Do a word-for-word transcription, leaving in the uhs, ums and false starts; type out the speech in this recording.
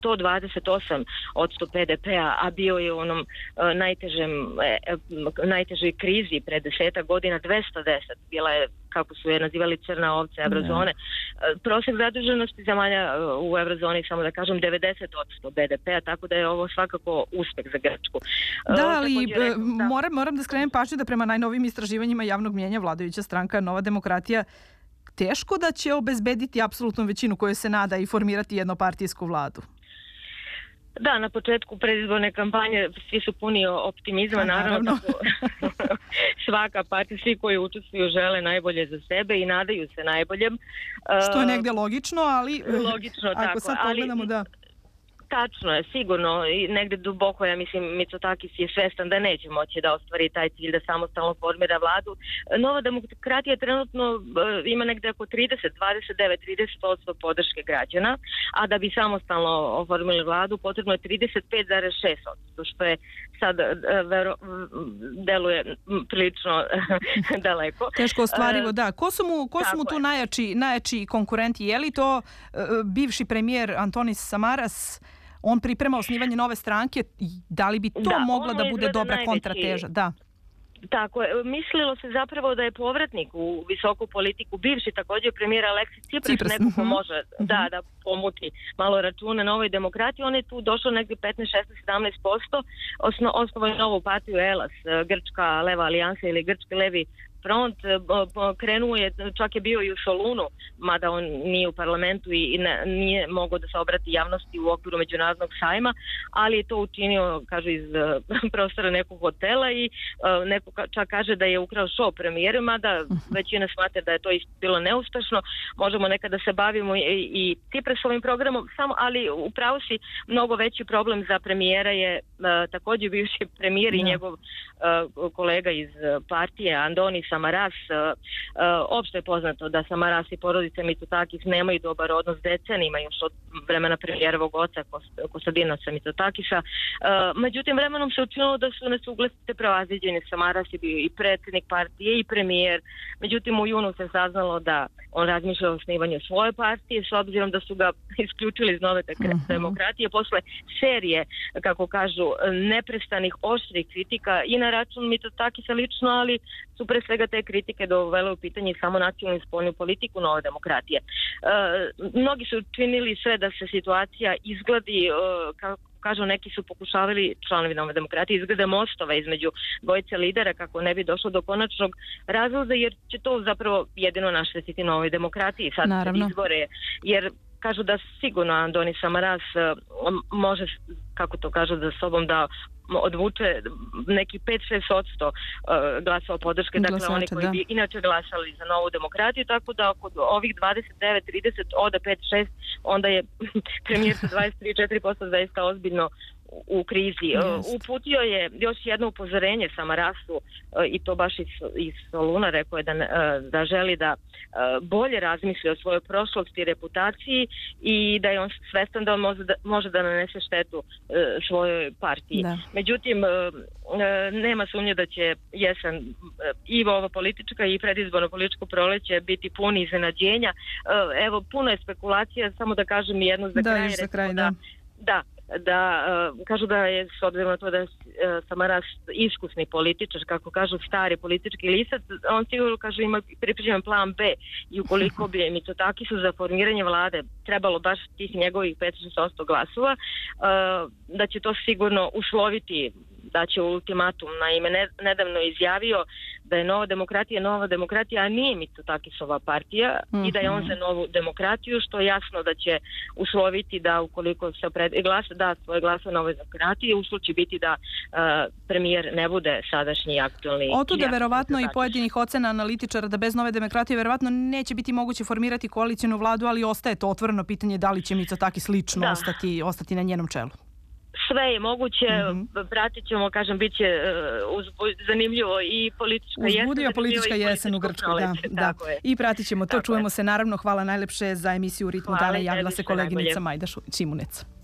sto dvadeset osam odsto P D P-a, a bio je u onom najtežem, najtežoj krizi pre desetak godina dvesta deset. Bila je, kako su je nazivali, crna ovca eurozone. Prosjek zaduženosti zemalja u eurozoni, samo da kažem, devedeset odsto B D P-a, tako da je ovo svakako uspeh za Grčku. Da, ali moram, moram da skrenem pažnju da prema najnovim istraživanjima javnog mnjenja vladajuća stranka Nova demokratija teško da će obezbediti apsolutnu većinu koju se nada i formirati jednopartijsku vladu. Da, na početku predizborne kampanje svi su puni optimizma, naravno. Svaka partija, svi koji učestvuju žele najbolje za sebe i nadaju se najboljem. Što je negdje logično, ali logično, ako tako. sad pogledamo, da... Tačno je, sigurno, i negde duboko, ja mislim, Mitsotakis je svestan da neće moći da ostvari taj cilj da samostalno formira vladu. Nova demokratija trenutno uh, ima negde oko trideset, dvadeset devet, trideset odsto podrške građana, a da bi samostalno oformili vladu potrebno je trideset pet zarez šest odsto, što je sad uh, vero, deluje prilično daleko. Teško ostvarivo, da. Ko su mu, ko su mu tu najjači, najjači konkurenti? Je li to uh, bivši premijer Antonis Samaras? On priprema osnivanje nove stranke. Da li bi to da, mogla da bude dobra najveći kontrateža? Da. Tako je. Mislilo se zapravo da je povratnik u visoku politiku, bivši također premijer Aleksis Tsipras, Tsipras neko ko uh-huh. može uh-huh. da, da pomuti malo račune na ovoj demokratiji. On je tu došao negdje petnaest, šesnaest, sedamnaest posto. Osno, osnovo je novu partiju ELAS, Grčka leva alijansa ili Grčki levi front, krenuo je, čak je bio i u Solunu, mada on nije u parlamentu i ne, nije mogao da se obrati javnosti u okviru međunarodnog sajma, ali je to učinio, kažu, iz prostora nekog hotela i uh, neko čak kaže da je ukrao show premijeru, mada većina smatra da je to bilo neuspešno. Možemo nekada se bavimo i, i Tsiprasovim programom, samo, ali upravo si mnogo veći problem za premijera je uh, također bivši premijer i njegov uh, kolega iz partije Andonis Samaras. Uh, uh, opšte je poznato da Samaras i porodica Mitsotakis nemaju dobar odnos s decenima još od vremena premijerovog oca Kostadinasa Mitsotakisa. Uh, međutim, vremenom se učinilo da su nesuglasice prevaziđene. Samaras je bio i predsjednik partije i premijer. Međutim, u junu se saznalo da on razmišlja o osnivanju svoje partije, s obzirom da su ga isključili iz Nove demokratije posle serije, kako kažu, neprestanih oštrih kritika i na račun Mitsotakisa lično, ali su pre svega te kritike dovele u pitanje samo nacionalnu spoljnu politiku Nove demokratije. E, mnogi su učinili sve da se situacija izgladi, e, kako kažu, neki su pokušavali, članovi Nove demokratije, izglede mostova između dvojice lidera kako ne bi došlo do konačnog razlaza, jer će to zapravo jedino naštetiti Novoj demokratiji sad Naravno. izbore, jer kažu da sigurno Andonis Samaras um, može, kako to kažu, da sobom da odvuče neki pet do šest odsto uh, glasova podrške, dakle Glasača, oni koji da. bi inače glasali za Novu demokratiju, tako da oko ovih dvadeset devet trideset ode pet do šest, onda je premijer sa dvadeset tri do četiri posto zaista ozbiljno u krizi. Jest. Uputio je još jedno upozorenje Samarasu i to baš iz, iz Soluna, rekao je da, da želi da bolje razmisli o svojoj prošlosti i reputaciji i da je on svestan da on može da, može da nanese štetu svojoj partiji. Da. Međutim, nema sumnje da će jesen i ova politička i predizborno političko proleće biti puni iznenađenja. Evo, puno je spekulacija, samo da kažem jednu za da, kraj. Za kraj da, da, da uh, kažu da je, s obzirom na to da je uh, Samaras iskusni političar, kako kažu stari politički lisac, on sigurno, kažu, ima pripremljen plan B i ukoliko bi Mitsotakisu za formiranje vlade trebalo baš tih njegovih pet do šest posto glasova, uh, da će to sigurno usloviti, da će ultimatum. Naime, ne, nedavno izjavio da je Nova demokratija Nova demokratija, a nije Mitsotakisova partija mm-hmm. i da je on za Novu demokratiju, što je jasno da će usloviti da ukoliko se pred, glasa, da svoje glasa Novoj demokratiji, uslov će biti da uh, premijer ne bude sadašnji aktualni. Otuda verovatno i pojedinih ocena analitičara da bez Nove demokratije verovatno neće biti moguće formirati koalicijnu vladu, ali ostaje to otvoreno pitanje da li će Mitsotakis lično da. ostati, ostati na njenom čelu. Sve je moguće, mm-hmm. pratit ćemo, kažem, bit će uh, uzbu- zanimljivo i politička jesen. Uzbudljiva politička jesen u Grčkoj, da. da. I pratit ćemo to, tako čujemo je. se naravno. Hvala najlepše za emisiju U ritmu dana. Javila se koleginica Majda Šimunec.